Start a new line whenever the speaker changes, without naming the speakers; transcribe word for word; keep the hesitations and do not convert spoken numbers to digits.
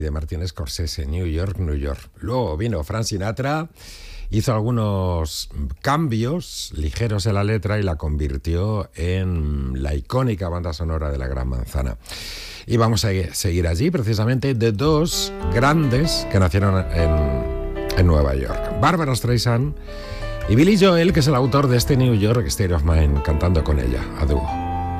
de Martin Scorsese, New York, New York. Luego vino Frank Sinatra, hizo algunos cambios ligeros en la letra y la convirtió en la icónica banda sonora de La Gran Manzana. Y vamos a seguir allí precisamente de dos grandes que nacieron en, en Nueva York. Barbra Streisand y Billy Joel, que es el autor de este New York State of Mind, cantando con ella a dúo.